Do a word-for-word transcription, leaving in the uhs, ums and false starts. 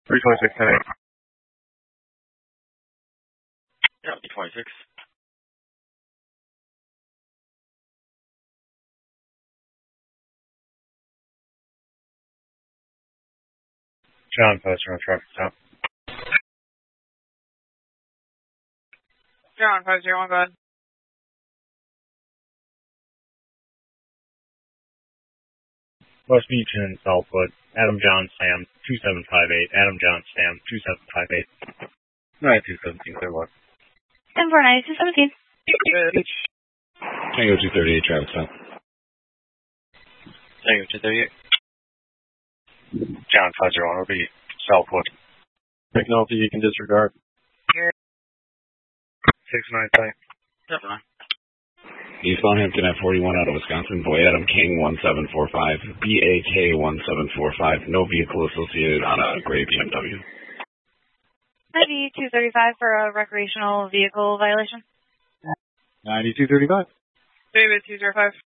three twenty-six, ten eight. Yeah, B twenty-six. John, poster on traffic stop. John, five zero one, go ahead. West Beach and Southwood. Adam John Sam two seven five eight. Adam John Sam two seven five eight. nine two seventeen, clear one. ten four nine two seventeen. Tango two thirty-eight, traffic stop. Tango two thirty-eight. John five zero one will be Southwood. McNulty, you can disregard. six nine five. Yep, nine. Eastbound Hampton at forty-one out of Wisconsin. Boy Adam King one seven four five. B A K one seven four five. No vehicle associated on a gray B M W. ninety two thirty-five for a recreational vehicle violation. ninety-two thirty-five. David two zero five.